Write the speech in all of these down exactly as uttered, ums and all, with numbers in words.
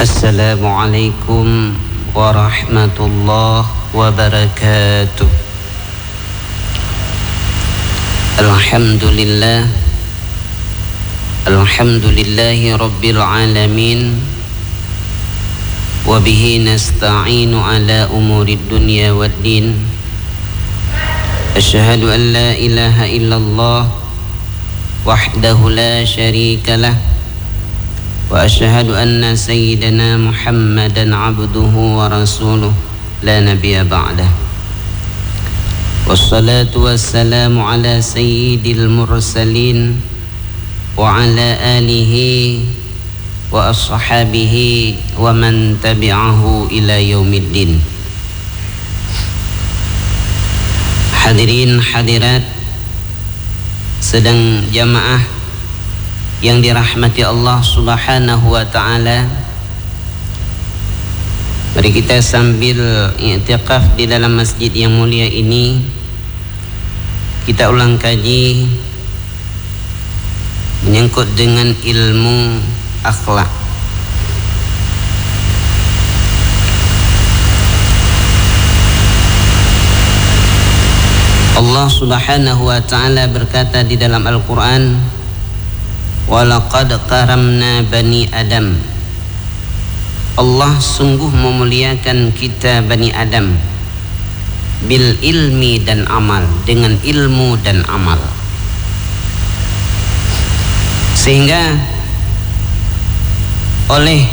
Assalamualaikum warahmatullahi wabarakatuh. Alhamdulillah, alhamdulillahi rabbil alamin, wa bihi nasta'inu ala umurid dunya waddin. Asyhadu an la ilaha illallah wahdahu la syarika lah, wa asyhadu anna sayyidana Muhammadan abduhu wa rasuluh la nabiyya ba'dah. Wassalatu wassalamu ala sayyidil mursalin wa ala alihi wa ashabihi wa man tabi'ahu ila yaumiddin. Hadirin hadirat sedang jamaah yang dirahmati Allah Subhanahu wa ta'ala, mari kita sambil i'tikaf di dalam masjid yang mulia ini, kita ulang kaji menyangkut dengan ilmu akhlak. Allah Subhanahu wa ta'ala berkata di dalam Al-Quran, walaqad karamna bani Adam. Allah sungguh memuliakan kita Bani Adam bil ilmi dan amal, dengan ilmu dan amal. Sehingga oleh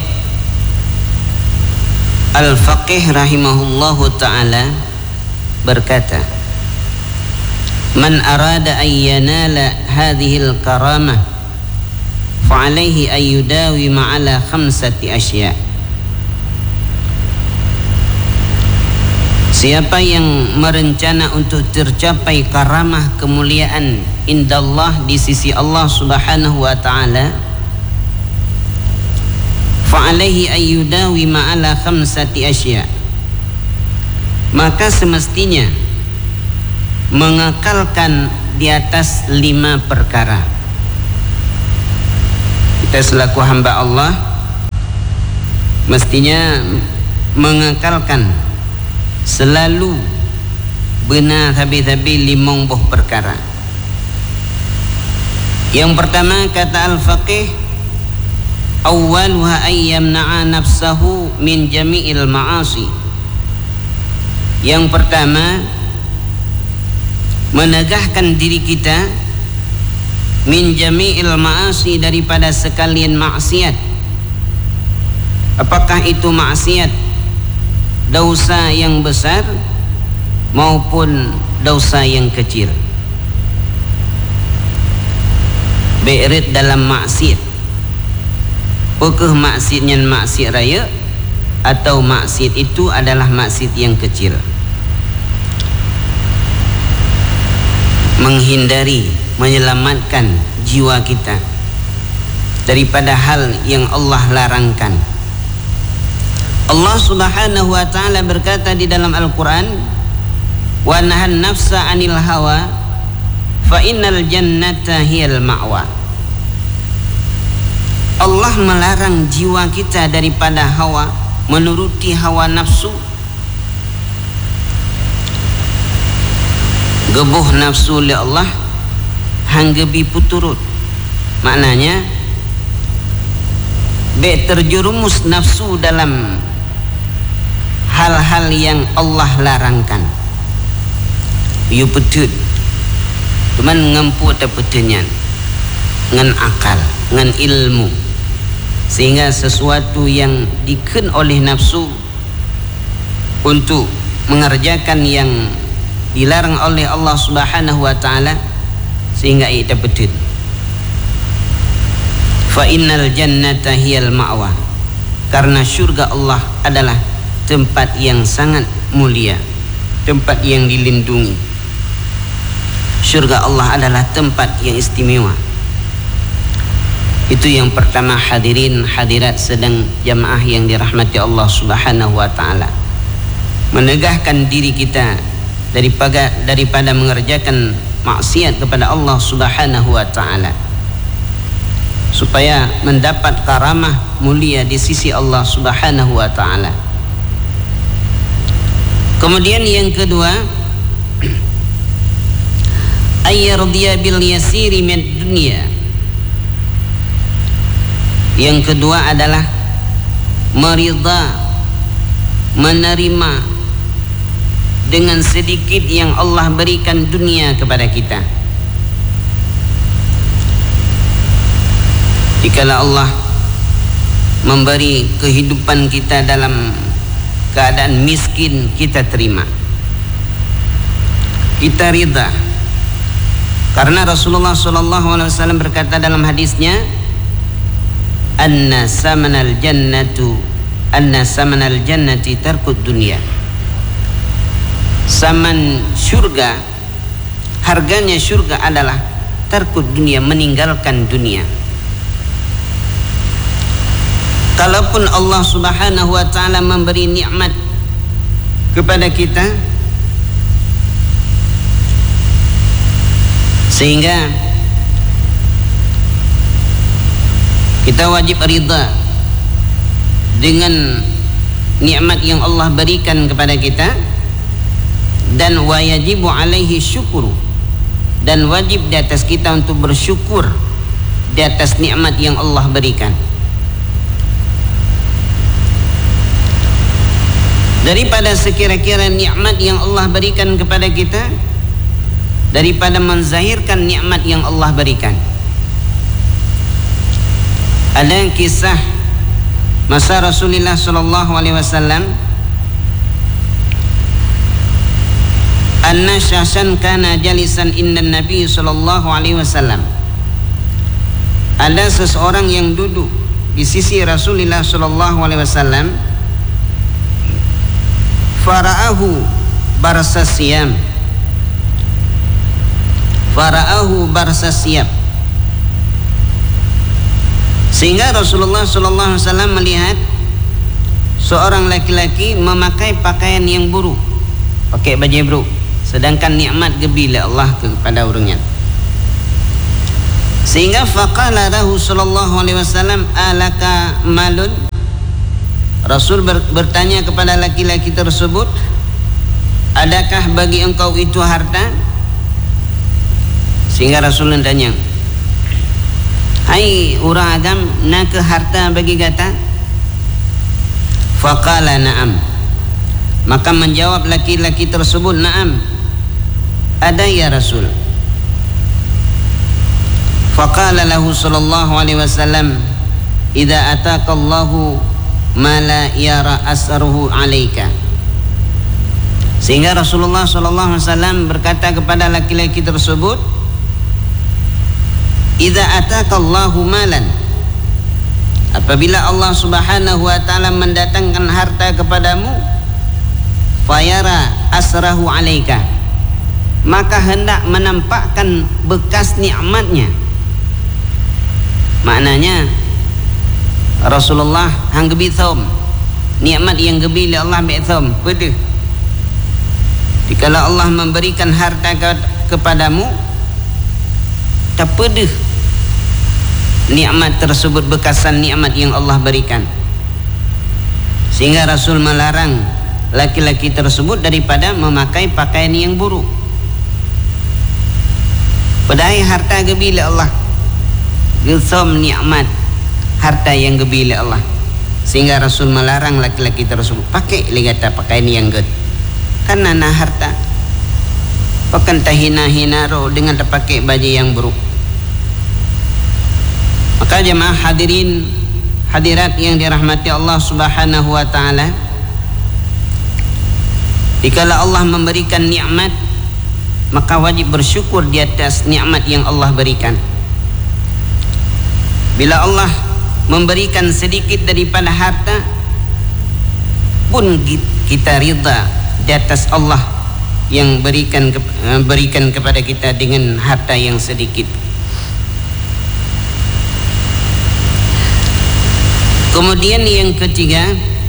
Al-Faqih rahimahullahu ta'ala berkata, man arada ayyanala hadhil karamah fa'alaihi ayyudawi ma'ala khamsati asya'. Siapa yang merencana untuk tercapai karamah kemuliaan indallah di sisi Allah Subhanahu wa ta'ala, fa'alaihi ayyudawi ma'ala khamsati asya', maka semestinya mengekalkan di atas lima perkara. Kita selaku hamba Allah mestinya mengekalkan selalu benar tabi-tabi lima buah perkara. Yang pertama kata Al-Faqih, awwaluha ayyamna'a nafsahu min jami'il ma'asi. Yang pertama, menegahkan diri kita min jami'il ma'asi, daripada sekalian maksiat. Apakah itu maksiat dosa yang besar maupun dosa yang kecil? Berit dalam maksiat, apakah maksiatnya maksiat raya atau maksiat itu adalah maksiat yang kecil? Menghindari, menyelamatkan jiwa kita daripada hal yang Allah larangkan. Allah Subhanahu wa ta'ala berkata di dalam Al-Quran, wa nahan nafsa anil hawa fa innal jannata hiyal ma'wa. Allah melarang jiwa kita daripada hawa, menuruti hawa nafsu. Gebuh nafsu oleh Allah hanggebi puturut. Maknanya be terjerumus nafsu dalam hal-hal yang Allah larangkan. You petut cuman ngempu tepetenya dengan akal, dengan ilmu, sehingga sesuatu yang diken oleh nafsu untuk mengerjakan yang dilarang oleh Allah Subhanahu wa ta'ala, sehingga ia tepetut. Fa innal jannata hiyal ma'wa, karena syurga Allah adalah tempat yang sangat mulia, tempat yang dilindungi. Syurga Allah adalah tempat yang istimewa. Itu yang pertama, hadirin hadirat sedang jamaah yang dirahmati Allah Subhanahu wa ta'ala. Menegahkan diri kita daripada daripada mengerjakan maksiat kepada Allah Subhanahu wa ta'ala. supaya mendapat karamah mulia di sisi Allah Subhanahu wa taala. Kemudian yang kedua, ayyardiya bil yasiri min dunya. Yang kedua adalah meridha, menerima dengan sedikit yang Allah berikan dunia kepada kita. Jikalau Allah memberi kehidupan kita dalam keadaan miskin, kita terima, kita ridha. Karena Rasulullah sallallahu alaihi wasallam berkata dalam hadisnya, anna samanal jannatu anna samanal jannati tarkud dunya. Saman syurga, harganya syurga adalah tarkud dunia, meninggalkan dunia. Kalaupun Allah Subhanahu wa taala memberi nikmat kepada kita sehingga kita wajib ridha dengan nikmat yang Allah berikan kepada kita, dan wajibu alaihi syukuru, dan wajib di atas kita untuk bersyukur di atas nikmat yang Allah berikan. Daripada sekira-kira nikmat yang Allah berikan kepada kita, daripada menzahirkan nikmat yang Allah berikan. Ada kisah masa Rasulullah sallallahu alaihi wasallam, anna syahsan kana jalisan inna Nabi sallallahu alaihi wasallam. Ada seseorang yang duduk di sisi Rasulullah sallallahu alaihi wasallam, fara'ahu barsasiyam fara'ahu barsasiyam sehingga Rasulullah sallallahu alaihi wasallam melihat seorang laki-laki memakai pakaian yang buruk, pakai baju buruk, sedangkan nikmat gebila Allah kepada orangnya. Sehingga faqala lahu sallallahu alaihi wasallam, alaka malun. Rasul ber, bertanya kepada laki-laki tersebut, adakah bagi engkau itu harta? Sehingga Rasul tanya, hai orang agam, nak ke harta bagi kata? Faqala na'am. Maka menjawab laki-laki tersebut, na'am, ada ya Rasul. Faqala lahu sallallahu alaihi wasallam, idza ataka Allahu ma la yara asruhu alaika. Sehingga Rasulullah sallallahu alaihi wasallam berkata kepada laki-laki tersebut, idza ataka Allahu malan, apabila Allah Subhanahu wa taala mendatangkan harta kepadamu, fayara asrahu alaika, maka hendak menampakkan bekas nikmatnya. Maknanya Rasulullah hang gebi thom nikmat yang gebi li Allah bi thom pedih. Dikala Allah memberikan harta ke, kepadamu, tak pedih nikmat tersebut, bekasan nikmat yang Allah berikan. Sehingga Rasul melarang laki-laki tersebut daripada memakai pakaian yang buruk. Padahal harta gebi li Allah, gethom nikmat harta yang gebila Allah. Sehingga Rasul melarang laki-laki tersebut pakai ligata pakaian yang get, karena nah harta pakai tahina-hina ro dengan terpakai baju yang buruk. Maka jemaah hadirin hadirat yang dirahmati Allah Subhanahu wa taala, dikala Allah memberikan nikmat, maka wajib bersyukur di atas nikmat yang Allah berikan. Bila Allah memberikan sedikit daripada harta pun kita ridha di atas Allah yang berikan berikan kepada kita dengan harta yang sedikit. Kemudian yang ketiga,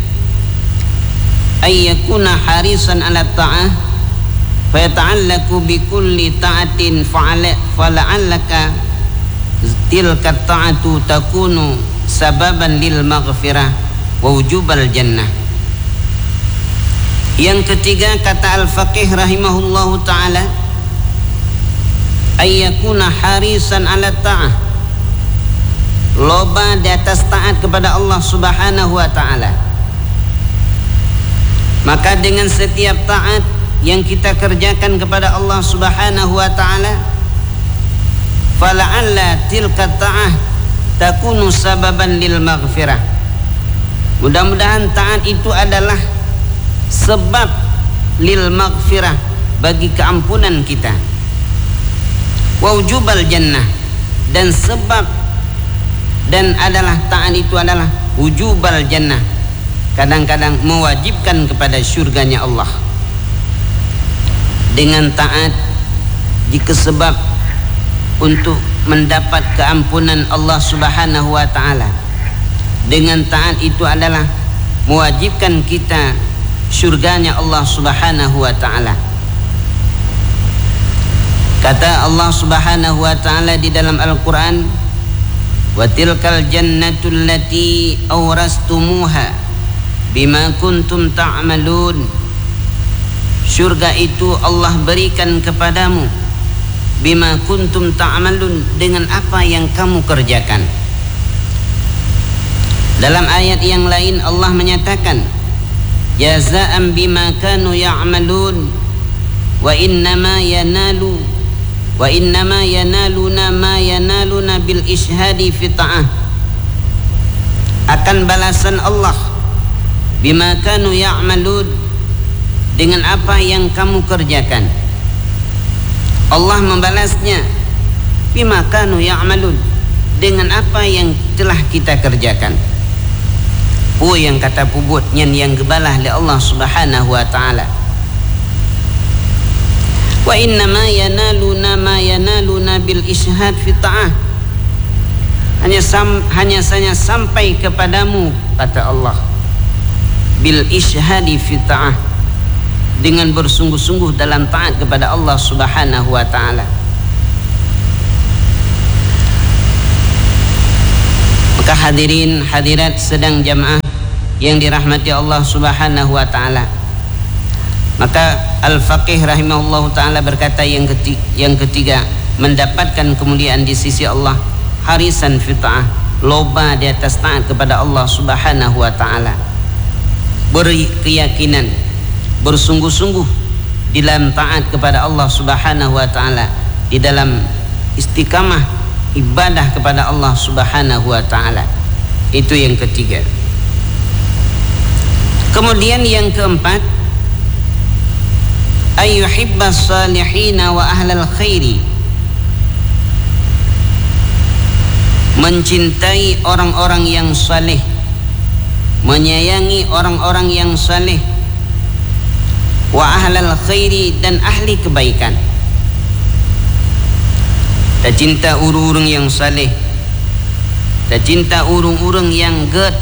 ayyakuna harisan ala ta'ah fa yata'allaku bi kulli ta'atin fa'ala fala'allaka tilka ta'atu takunu sababan lil maghfirah wa wujubal jannah. Yang ketiga, kata al-faqih rahimahullahu ta'ala, ayyakuna harisan ala ta'ah, loba di atas taat kepada Allah subhanahu wa ta'ala. Maka dengan setiap taat yang kita kerjakan kepada Allah subhanahu wa ta'ala, fala'alla tilka ta'ah takunu sababan lil maghfirah, mudah-mudahan taat itu adalah sebab lil maghfirah, bagi keampunan kita, wa wujubal jannah, dan sebab dan adalah taat itu adalah wujubal jannah, kadang-kadang mewajibkan kepada syurganya Allah. Dengan taat jika sebab untuk mendapat keampunan Allah subhanahu wa ta'ala, dengan taat itu adalah mewajibkan kita syurganya Allah subhanahu wa ta'ala. Kata Allah subhanahu wa ta'ala di dalam Al-Quran, wa tilkal jannatul lati awrastumuha bima kuntum ta'malun, syurga itu Allah berikan kepadamu bima kuntum ta'malun, dengan apa yang kamu kerjakan. Dalam ayat yang lain Allah menyatakan, jazaan bima kanu ya'malun wa innama yanalu wa innama yanaluna ma yanaluna bil ishadi fi ta'ah, akan balasan Allah bima kanu ya'malun, dengan apa yang kamu kerjakan. Allah membalasnya bima kanu ya'malun, dengan apa yang telah kita kerjakan. Oh, yang kata pubut nyan yang gebalah li Allah subhanahu wa ta'ala. Wa innama yanaluna ma yanaluna bil ishad fi ta'ah, hanya sam, hanya saja sampai kepadamu, kata Allah, bil ishadi fi ta'ah, dengan bersungguh-sungguh dalam taat kepada Allah subhanahu wa ta'ala. Maka hadirin hadirat sedang jamaah yang dirahmati Allah subhanahu wa ta'ala, maka al-faqih rahimahullah ta'ala berkata yang ketiga, yang ketiga mendapatkan kemuliaan di sisi Allah, harisan fi ta'ah, loba di atas taat kepada Allah subhanahu wa ta'ala, berkeyakinan, bersungguh-sungguh di dalam taat kepada Allah subhanahu wa ta'ala, di dalam istiqamah ibadah kepada Allah subhanahu wa ta'ala. Itu yang ketiga. Kemudian yang keempat, ayyuhibbas salihina wa ahlal khairi, mencintai orang-orang yang saleh, menyayangi orang-orang yang saleh, wa ahlal khairi, dan ahli kebaikan. Tak cinta urung-urung yang saleh, tak cinta urung-urung yang ged,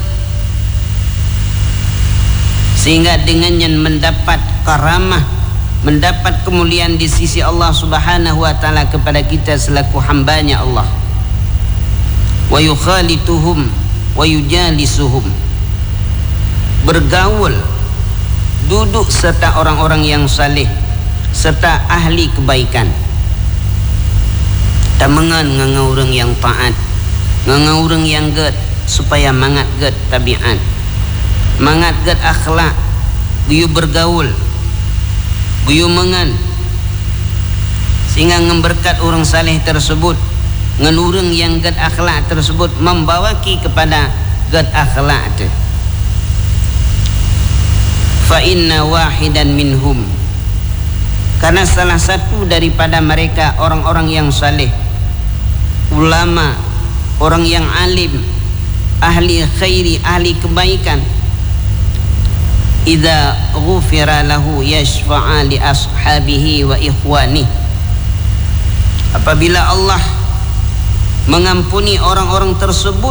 sehingga dengannya mendapat karamah, mendapat kemuliaan di sisi Allah subhanahu wa ta'ala kepada kita selaku hambanya Allah. Wa yukhalituhum wa yujalisuhum, bergaul, duduk serta orang-orang yang saleh serta ahli kebaikan. Tamangan nganga orang yang taat, nganga orang yang ged, supaya mangat ged tabiat, mangat ged akhlak, guyu bergaul, guyu mengan, sehingga ngemberkat orang saleh tersebut, ngan orang yang ged akhlak tersebut membawaki kepada ged akhlak itu. Fa inna wahidan minhum, karena salah satu daripada mereka orang-orang yang saleh, ulama, orang yang alim, ahli khairi, ahli kebaikan, idza ghufira lahu yashfa'a li ashabihi wa ikhwani, apabila Allah mengampuni orang-orang tersebut,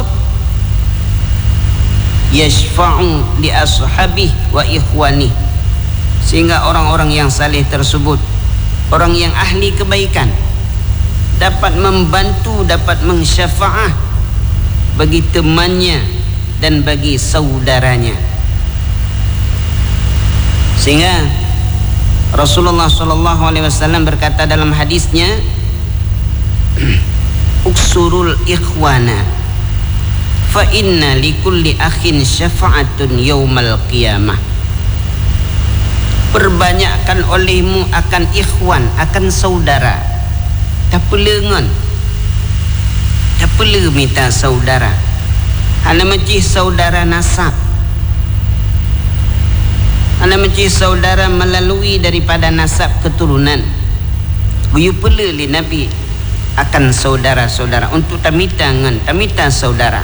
yashfa'u li ashabihi wa ikhwani, sehingga orang-orang yang saleh tersebut, orang yang ahli kebaikan, dapat membantu, dapat mensyafaah bagi temannya dan bagi saudaranya. Sehingga Rasulullah sallallahu alaihi wasallam berkata dalam hadisnya, uksurul ikhwana fa inna likulli akhin syafa'atun yaumal qiyamah. Perbanyakkan olehmu akan ikhwan, akan saudara. Tak pelengan, tak perlu minta saudara. Hanya macam saudara nasab, hanya macam saudara melalui daripada nasab keturunan. Buyu perlu li Nabi akan saudara-saudara untuk tamita ngan, tamita saudara.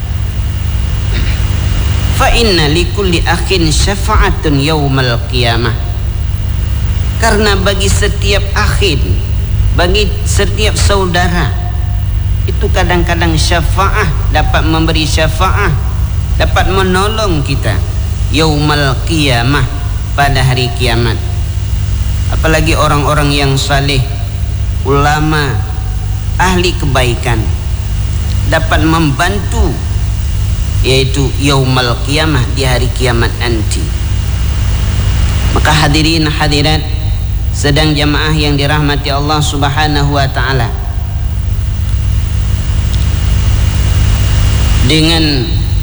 Fa inna likulli akhin syafa'atun yaumal qiyamah. Karena bagi setiap akhin, bagi setiap saudara, itu kadang-kadang syafa'ah, dapat memberi syafa'ah, dapat menolong kita yaumal qiyamah, pada hari kiamat. Apalagi orang-orang yang saleh, ulama, ahli kebaikan, dapat membantu, yaitu yaumal qiyamah, di hari kiamat nanti. Maka hadirin hadirat sedang jamaah yang dirahmati Allah Subhanahu wa taala, dengan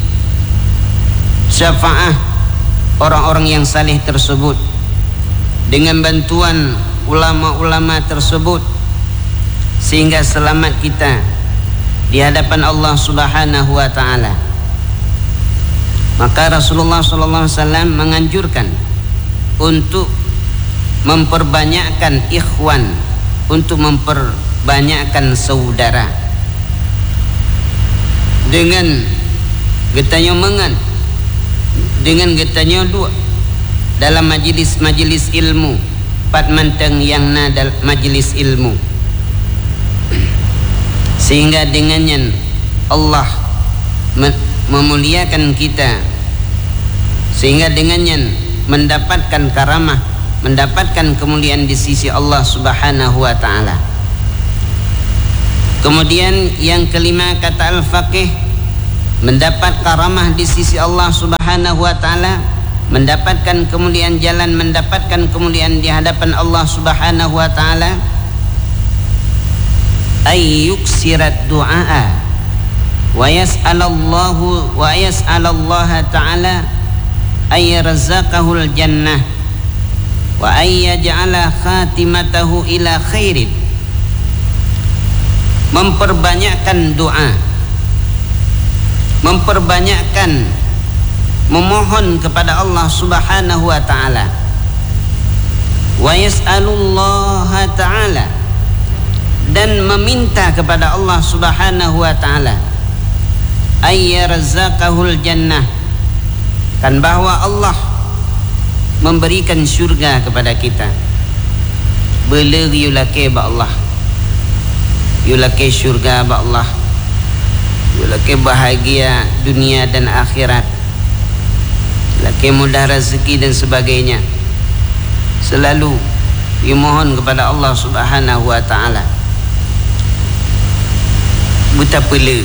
syafaah orang-orang yang saleh tersebut, dengan bantuan ulama-ulama tersebut, sehingga selamat kita di hadapan Allah Subhanahu wa taala. Maka Rasulullah sallallahu alaihi wasallam menganjurkan untuk memperbanyakkan ikhwan, untuk memperbanyakkan saudara, dengan getanya mengan, dengan getanya dua dalam majlis-majlis ilmu, pat manteng yang nadal majlis ilmu, sehingga dengannya Allah memuliakan kita, sehingga dengannya mendapatkan karamah, mendapatkan kemuliaan di sisi Allah Subhanahu wa taala. Kemudian yang kelima, kata al-faqih, mendapat karamah di sisi Allah Subhanahu wa taala, mendapatkan kemuliaan jalan, mendapatkan kemuliaan di hadapan Allah Subhanahu wa taala, ay yuksirat du'a wa yas'alallahu wa yas'alallaha ta'ala ay yarzaqahul jannah wa ay yaj'ala khatimatahu ila khairin. Memperbanyakkan doa, memperbanyakkan memohon kepada Allah Subhanahu wa taala, wa yas'alullaha ta'ala, dan meminta kepada Allah Subhanahu wa taala, ay yarzaqahul jannah, kan bahwa Allah memberikan syurga kepada kita. Bela yulake ba Allah, yulake syurga ba Allah, yulake bahagia dunia dan akhirat, yulake mudah rezeki dan sebagainya. Selalu dimohon kepada Allah Subhanahu wa taala. Betapa le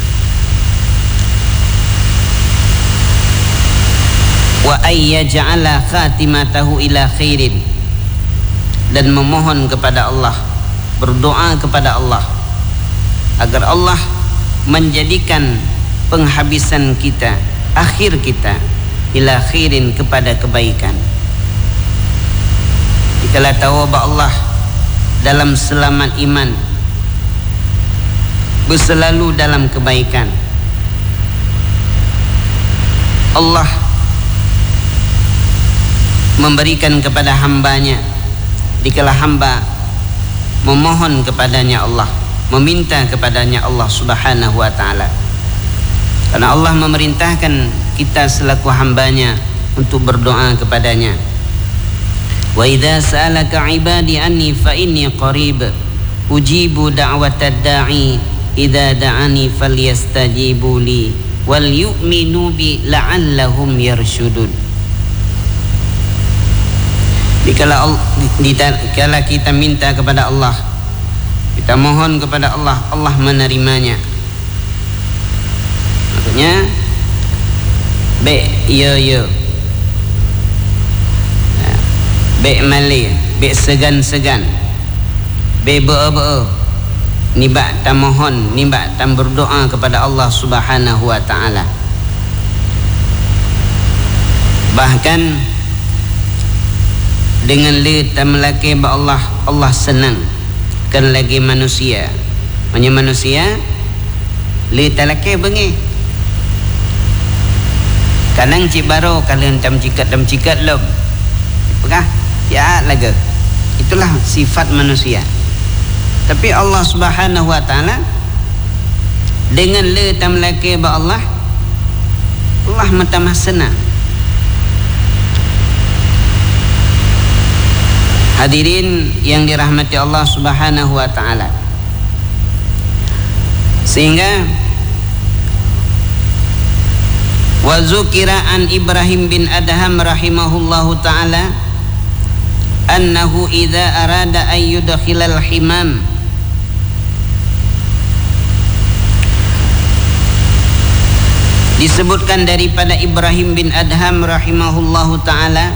wa ayyaj'ala khatimatahu ila khairin, dan memohon kepada Allah, berdoa kepada Allah agar Allah menjadikan penghabisan kita, akhir kita, ila khairin, kepada kebaikan. Dikala tawab Allah dalam selamat iman, berselalu dalam kebaikan, Allah memberikan kepada hambanya, dikala hamba memohon kepadanya Allah, meminta kepadanya Allah Subhanahu wa ta'ala. Karena Allah memerintahkan kita selaku hambanya untuk berdoa kepadanya. Wa idza sa'alaka 'ibadi anni fa inni qarib ujibu da'watad da'i idza da'ani falyastajibu li wal yu'minu bi la'allahum yarshudun. Dikala, dikala kita minta kepada Allah, kita mohon kepada Allah, Allah menerimanya. Maksudnya baik ya ya, baik malih, baik segan-segan, baik ber-ber, nibak tam mohon, nibak tam berdoa kepada Allah Subhanahu wa taala. Bahkan dengan le tam laki ba Allah, Allah senang kan lagi manusia. Hanya manusia le talaki bengi. Kadang cik baro kalian tam cikat tam cikat lom. Apakah? Ya laga. Itulah sifat manusia. Tapi Allah Subhanahu wa taala dengan le tam laki ba Allah, Allah matamah senang. Hadirin yang dirahmati Allah Subhanahu wa taala. Sehingga wa zukira an Ibrahim bin Adham rahimahullahu taala annahu idza arada an yudkhilal himam disebutkan daripada Ibrahim bin Adham rahimahullahu taala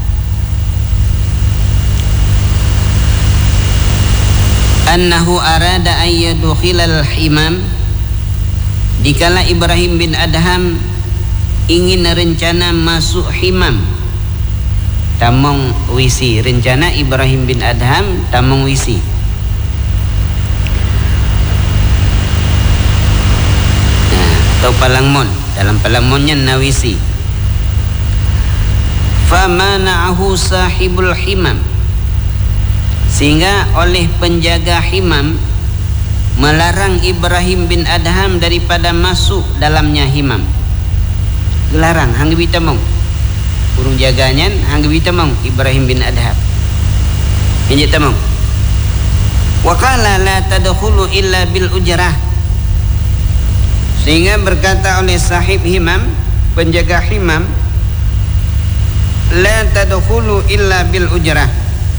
annahu arada an yudkhilal himam, dikala Ibrahim bin Adham ingin rencana masuk himam, tamong wisi, rencana Ibrahim bin Adham tamong wisi. Nah, atau palangmon, dalam palangmonnya nawisi. Famana'ahu sahibul himam, sehingga oleh penjaga himam melarang Ibrahim bin Adham daripada masuk dalamnya himam. Gelarang hanggi bitamong burung jaganya hanggi bitamong Ibrahim bin Adham injek tamong wa qala la tadkhulu illa bil ujrah, sehingga berkata oleh sahib himam, penjaga himam, la tadkhulu illa bil ujrah,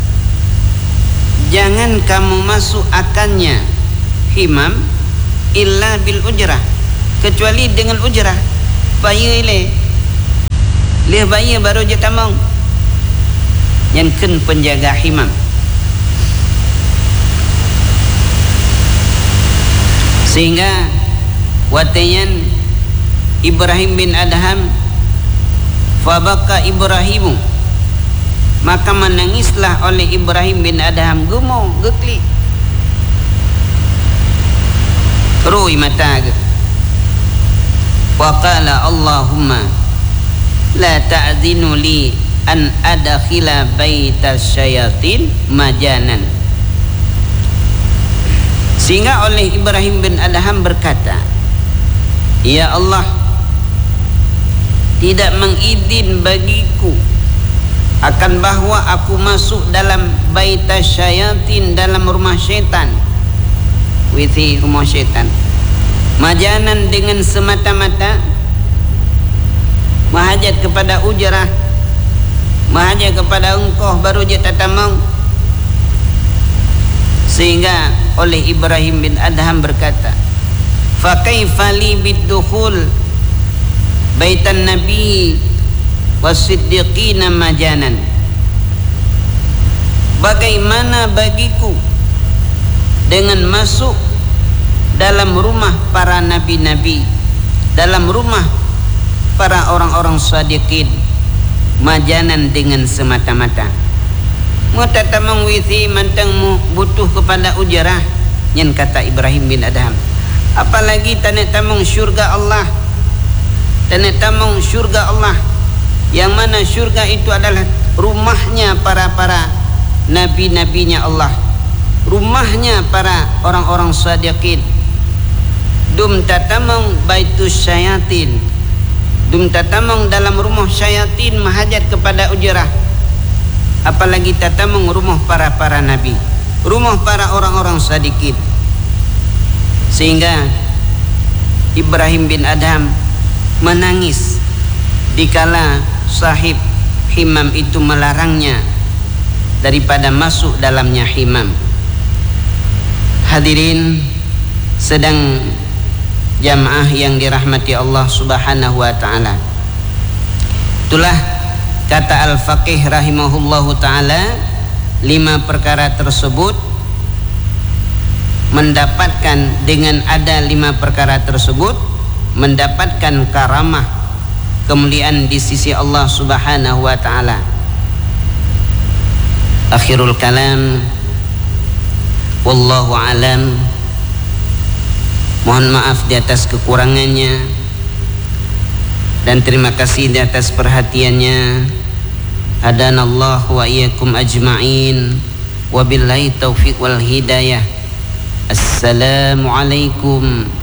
jangan kamu masuk akannya himam illa bil ujrah, kecuali dengan ujrah, bayar le le bayar baru je tamang yang ken penjaga himam. Sehingga watayan Ibrahim bin Adham, fabaka Ibrahimu, maka menangislah oleh Ibrahim bin Adham, gemo geklik rui mata ke. Wa qala Allahumma la ta'zinu li an adakhila baitas syayatin majanan, sehingga oleh Ibrahim bin Adham berkata, ya Allah, tidak mengizin bagiku akan bahawa aku masuk dalam baitas syayatin, dalam rumah syaitan, withi rumah syaitan, majanan dengan semata-mata mahajat kepada ujrah, mahajat kepada engkau baru je tatamang. Sehingga oleh Ibrahim bin Adham berkata, fa kaifa li bidukhul baitan nabi wasiddiqina majanan, bagaimana bagiku dengan masuk dalam rumah para nabi-nabi, dalam rumah para orang-orang sadiqin, majanan dengan semata-mata. Mutatamang withi mantang butuh kepada ujrah, yang kata Ibrahim bin Adham, apalagi tanak tamang syurga Allah, tanak tamang syurga Allah, yang mana syurga itu adalah rumahnya para-para nabi-nabinya Allah, rumahnya para orang-orang sadiqin. Dum tatamang baitus syayatin, dum tatamang dalam rumah syayatin mahajat kepada ujrah, apalagi tatamang rumah para-para nabi, rumah para orang-orang sadiqin. Sehingga Ibrahim bin Adham menangis dikala sahib himam itu melarangnya daripada masuk dalamnya himam. Hadirin sedang jamaah yang dirahmati Allah Subhanahu wa taala. Itulah kata Al-Faqih rahimahullahu taala, lima perkara tersebut mendapatkan, dengan ada lima perkara tersebut mendapatkan karamah, kemuliaan di sisi Allah Subhanahu wa taala. Akhirul kalam, wallahu alam. Mohon maaf di atas kekurangannya dan terima kasih di atas perhatiannya. Hadanallahu wa iyyakum ajma'in, wabillahi taufiq wal hidayah. Assalamualaikum